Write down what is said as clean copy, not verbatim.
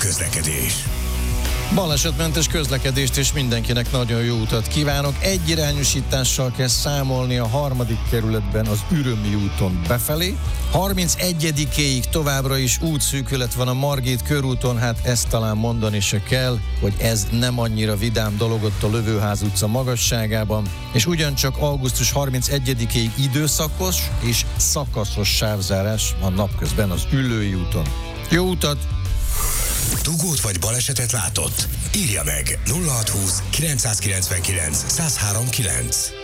közlekedés. Balesetmentes közlekedést és mindenkinek nagyon jó utat kívánok. Egyirányosítással kell számolni a 3. kerületben az Ürömi úton befelé. 31-éig továbbra is útszűkület van a Margit körúton, hát ezt talán mondani se kell, hogy ez nem annyira vidám dolog ott a Lövőház utca magasságában, és ugyancsak augusztus 31-éig időszakos és szakaszos sávzárás van napközben az Üllői úton. Jó utat! Dugót vagy balesetet látott? Írja meg 0620 999 1039.